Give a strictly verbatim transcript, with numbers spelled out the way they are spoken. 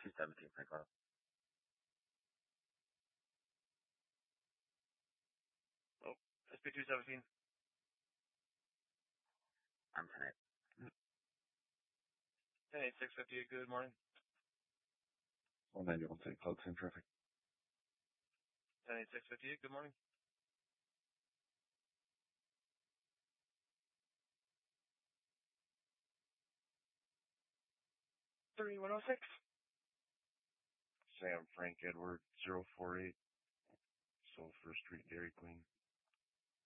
two seventeen, Frank Auto. Oh, S P two seventeen. I'm ten eight. ten eight six fifty-eight, good morning. one nine one six, cloud same traffic. ten eight six fifty-eight, good morning. thirty-one oh six. Sam Frank Edward zero four eight, Sulphur Street, Dairy Queen.